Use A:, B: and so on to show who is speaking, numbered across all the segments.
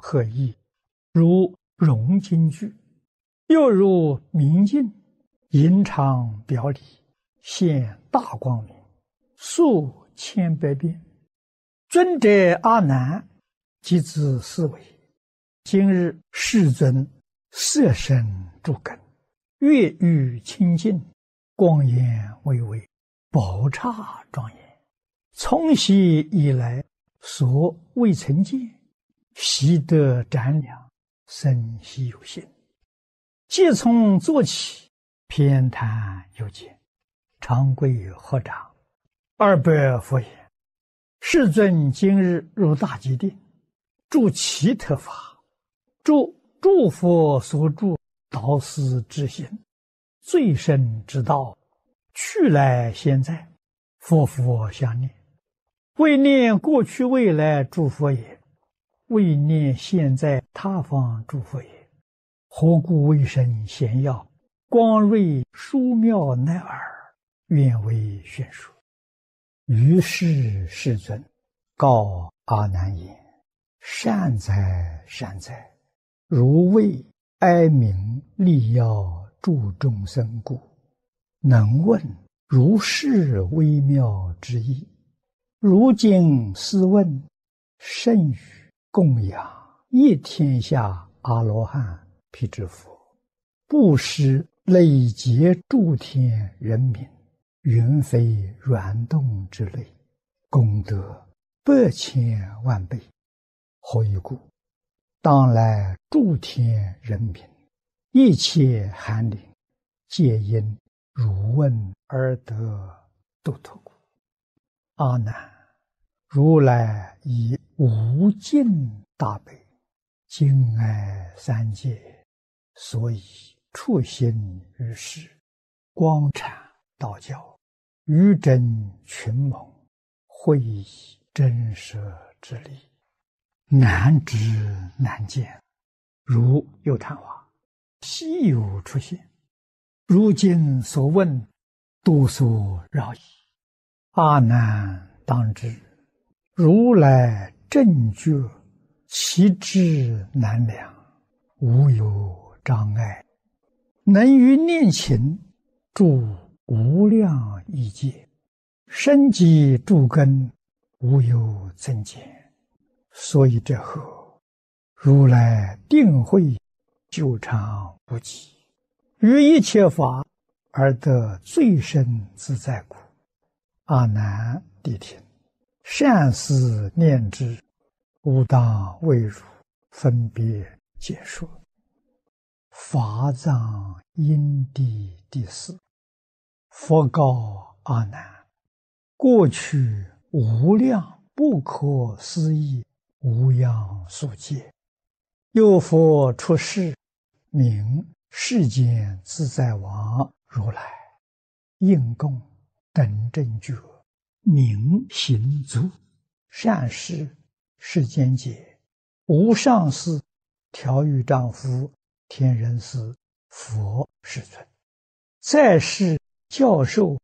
A: 合一，如融金具，又如明镜，隐藏表里，现大光明，数千百变。尊者阿难即自思维：今日世尊色身诸根，月欲清净，光颜巍巍，宝刹庄严。从昔以来，所未曾见，习得瞻量，生希有心。即从坐起，偏袒有见，长跪合掌，二白佛言：世尊今日入大吉殿，住其特法，诸佛所住导师之心，最深之道，去来现在，佛佛相念，为念过去未来诸佛也，为念现在他方诸佛也。何故为身显耀，光瑞殊妙乃尔，愿为宣说。于是世尊告阿难言：善哉善哉，如为哀悯利要助众生故，能问如是微妙之意。如今斯问，甚于供养一天下阿罗汉辟支佛，布施累劫诸天人民，云非软动之类，功德100,000万倍。何以故？当来诸天人民，一切寒灵，皆因汝问而得度脱故。阿难，如来以无尽大悲，敬爱三界，所以处心于世，光阐道教，于真群盟，会以真实之理，难知难见，如有昙花，稀有出现。如今所问，多所扰矣。阿难当知，如来正觉，其智难量，无有障碍，能于念勤住无量亿劫，深积诸根，无有增减。所以这后，如来定会久长无极，于一切法而得最深自在故。阿难谛听，善思念之，吾当为汝分别解说。法藏因地第4，佛告阿难：过去无量不可思议无量数劫，有佛出世，名世间自在王如来，应供等正觉，名行足，善事世间解，无上士、调御丈夫、天人师、佛世尊，在世教授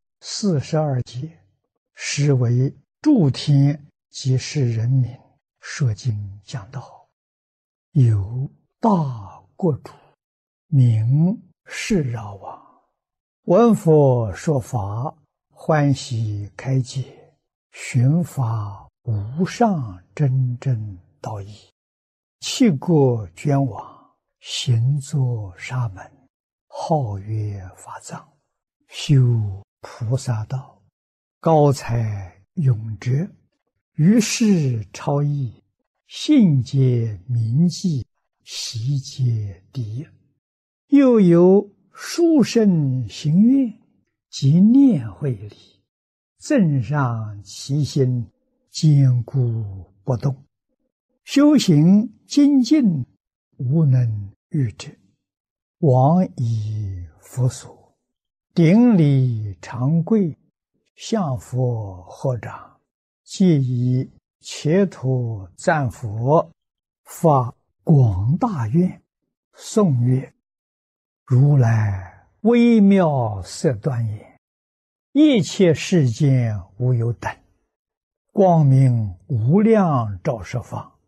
A: 42劫，实为诸天及世人民说经讲道。有大国主，名释饶王，闻佛说法，欢喜开解，寻法无上真正道义，弃国捐往，行作沙门，号曰法藏，修菩萨道，高才永哲，于世超逸，信解明记，习解第一。又有殊胜行愿及念慧理，正上其心，坚固不动，修行精进，无能御者。往以佛所，顶礼长跪，向佛合掌，皆以切土赞佛，发广大愿，颂曰：如来微妙色端严，一切世间无有等，光明无量照十方，